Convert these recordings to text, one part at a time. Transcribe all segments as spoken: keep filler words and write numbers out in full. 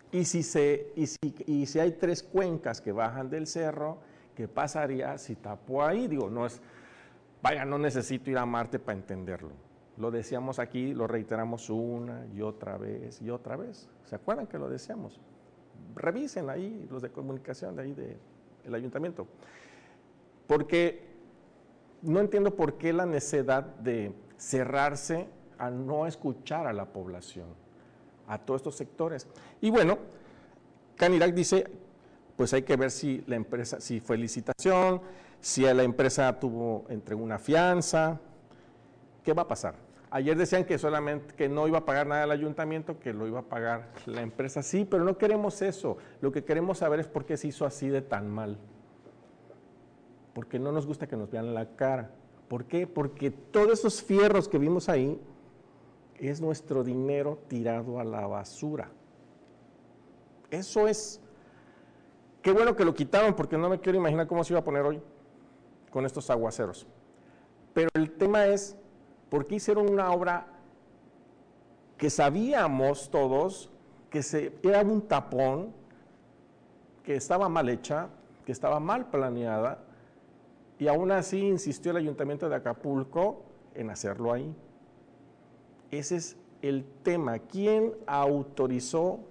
Y si, se, y, si, y si hay tres cuencas que bajan del cerro, ¿qué pasaría si tapo ahí? Digo, no es, vaya, no necesito ir a Marte para entenderlo. Lo decíamos aquí, lo reiteramos una y otra vez y otra vez. ¿Se acuerdan que lo decíamos? Revisen ahí los de comunicación de ahí del ayuntamiento. Porque no entiendo por qué la necesidad de cerrarse a no escuchar a la población, a todos estos sectores. Y bueno, Canirac dice, pues hay que ver si la empresa, si fue licitación, si la empresa tuvo, entregó una fianza, ¿qué va a pasar? Ayer decían que solamente, que no iba a pagar nada el ayuntamiento, que lo iba a pagar la empresa. Sí, pero no queremos eso. Lo que queremos saber es por qué se hizo así de tan mal. Porque no nos gusta que nos vean la cara. ¿Por qué? Porque todos esos fierros que vimos ahí es nuestro dinero tirado a la basura. Eso es. Qué bueno que lo quitaron, porque no me quiero imaginar cómo se iba a poner hoy con estos aguaceros. Pero el tema es, ¿por qué hicieron una obra que sabíamos todos que se, era un tapón, que estaba mal hecha, que estaba mal planeada, y aún así insistió el Ayuntamiento de Acapulco en hacerlo ahí? Ese es el tema. ¿Quién autorizó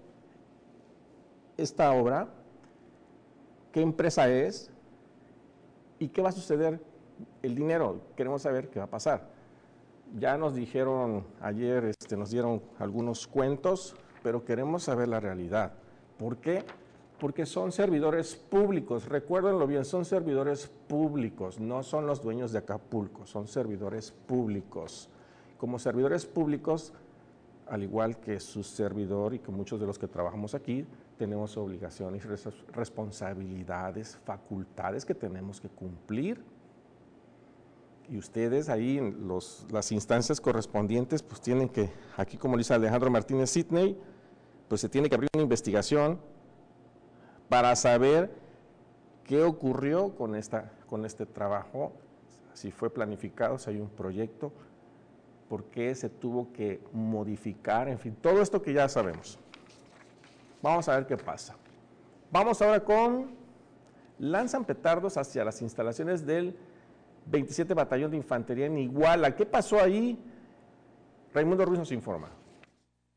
esta obra? ¿Qué empresa es? ¿Y qué va a suceder? El dinero, queremos saber qué va a pasar. Ya nos dijeron ayer, este, nos dieron algunos cuentos, pero queremos saber la realidad. ¿Por qué? Porque son servidores públicos, recuérdenlo bien, son servidores públicos, no son los dueños de Acapulco, son servidores públicos. Como servidores públicos, al igual que su servidor y que muchos de los que trabajamos aquí, tenemos obligaciones, responsabilidades, facultades que tenemos que cumplir. Y ustedes ahí en los, las instancias correspondientes, pues tienen que, aquí como dice Alejandro Martínez Sidney, pues se tiene que abrir una investigación para saber qué ocurrió con, esta, con este trabajo, si fue planificado, si hay un proyecto, por qué se tuvo que modificar, en fin, todo esto que ya sabemos. Vamos a ver qué pasa. Vamos ahora con, lanzan petardos hacia las instalaciones del veintisiete Batallón de Infantería en Iguala. ¿Qué pasó ahí? Raimundo Ruiz nos informa.